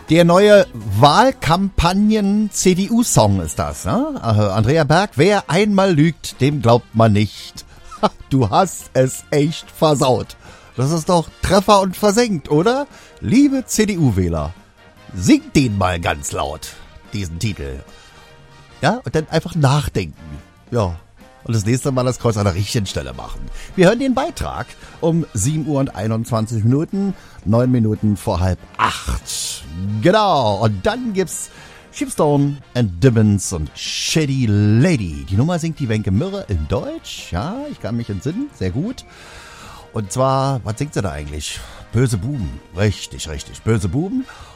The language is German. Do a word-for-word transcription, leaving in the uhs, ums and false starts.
Der neue Wahlkampagnen-C D U-Song ist das, ne? Äh, Andrea Berg, wer einmal lügt, dem glaubt man nicht. Ha, du hast es echt versaut. Das ist doch Treffer und versenkt, oder? Liebe C D U-Wähler, singt den mal ganz laut, diesen Titel. Ja, und dann einfach nachdenken. Ja, und das nächste Mal das Kreuz an der richtigen Stelle machen. Wir hören den Beitrag um sieben Uhr und einundzwanzig Minuten, neun Minuten vor halb acht. Genau, und dann gibt's Sheepstone and Dibbons und Shady Lady. Die Nummer singt die Wenke Mürre in Deutsch. Ja, ich kann mich entsinnen, sehr gut. Und zwar, was singt sie da eigentlich? Böse Buben. Richtig, richtig, böse Buben.